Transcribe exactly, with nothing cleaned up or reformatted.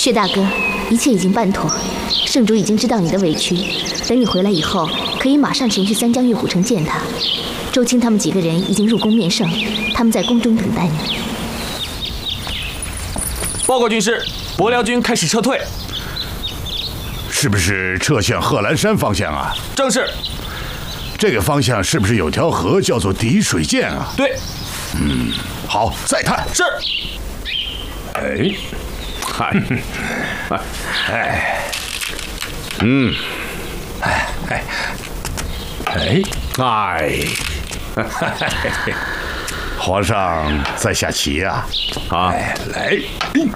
薛大哥，一切已经办妥，圣主已经知道你的委屈，等你回来以后，可以马上前去三江玉虎城见他。周青他们几个人已经入宫面圣，他们在宫中等待你。 报告军师，伯辽军开始撤退。 是不是撤向贺兰山方向啊？ 正是。 这个方向是不是有条河叫做滴水涧啊？ 对。 嗯，好，再探。 是。 哎，嗨，哎，嗯，哎哎哎哎， 皇上在下棋呀！ 啊， 来。